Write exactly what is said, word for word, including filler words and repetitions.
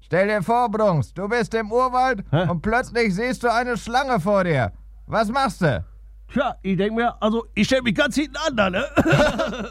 Stell dir vor, Brunks, du bist im Urwald Hä? und plötzlich siehst du eine Schlange vor dir. Was machst du? Tja, ich denk mir, also ich stell mich ganz hinten an, da, ne?